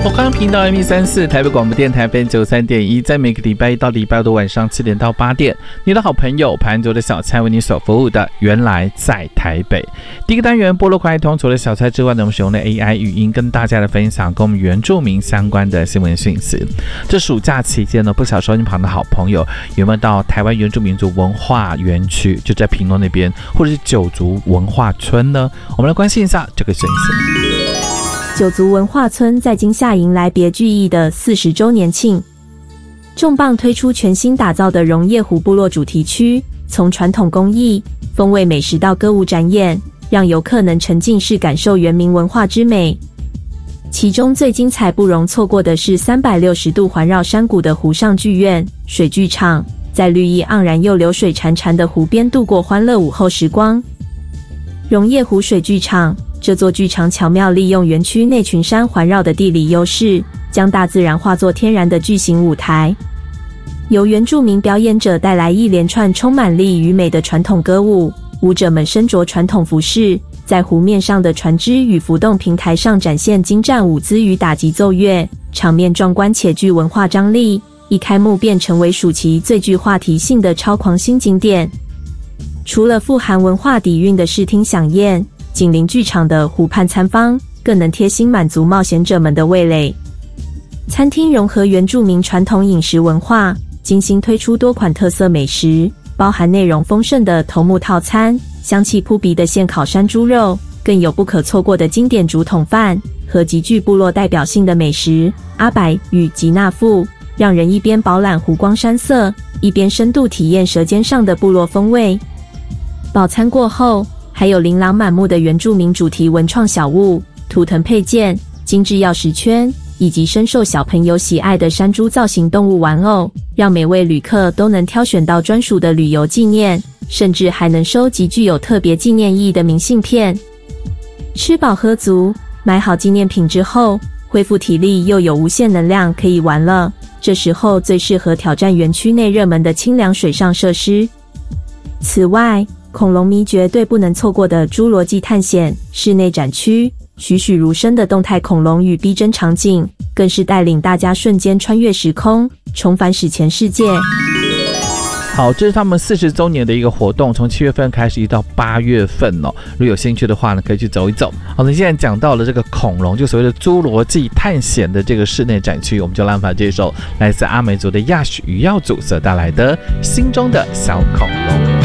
我刚频道 M134 台北广播电台 FM93.1，在每个礼拜一到礼拜五的晚上7点到8点，你的好朋友潘卓的小菜为你所服务的原来在台北。第一个单元部落快通，除了小菜之外呢，我们使用了 AI 语音跟大家的分享跟我们原住民相关的新闻讯息。这暑假期间呢，不晓得收音旁的好朋友有没有到台湾原住民族文化园区，就在屏东那边，或者是九族文化村呢？我们来关心一下这个讯息。 九族文化村在今夏迎来别具意义的40周年庆，重磅推出全新打造的溶叶湖部落主题区，从传统工艺、风味美食到歌舞展演，让游客能沉浸式感受原民文化之美。其中最精彩不容错过的是360度环绕山谷的湖上剧院水剧场，在绿意盎然又流水潺潺的湖边度过欢乐午后时光。溶叶湖水剧场，这座剧场巧妙利用园区内群山环绕的地理优势，将大自然化作天然的巨型舞台，由原住民表演者带来一连串充满力与美的传统歌舞，舞者们身着传统服饰，在湖面上的船只与浮动平台上展现精湛舞姿与打击奏乐，场面壮观且具文化张力，一开幕便成为暑期最具话题性的超狂新景点。除了富含文化底蕴的视听飨宴，紧邻剧场的湖畔餐坊更能贴心满足冒险者们的味蕾。餐厅融合原住民传统饮食文化，精心推出多款特色美食，包含内容丰盛的头目套餐、香气扑鼻的现烤山猪肉，更有不可错过的经典竹筒饭和极具部落代表性的美食阿白与吉纳富，让人一边饱览湖光山色，一边深度体验舌尖上的部落风味。饱餐过后，还有琳琅满目的原住民主题文创小物、图腾配件、精致钥匙圈，以及深受小朋友喜爱的山猪造型动物玩偶，让每位旅客都能挑选到专属的旅游纪念，甚至还能收集具有特别纪念意义的明信片。吃饱喝足，买好纪念品之后，恢复体力又有无限能量可以玩了。这时候最适合挑战园区内热门的清凉水上设施。此外，恐龙迷绝对不能错过的侏罗纪探险室内展区，栩栩如生的动态恐龙与逼真场景，更是带领大家瞬间穿越时空，重返史前世界。 好，这是他们40周年的一个活动，从7月份开始一直到8月份哦。如果有兴趣的话呢，可以去走一走。好，那现在讲到了这个恐龙，就所谓的侏罗纪探险的这个室内展区，我们就让法这首来自阿美族的亚许与耀祖所带来的《心中的小恐龙》。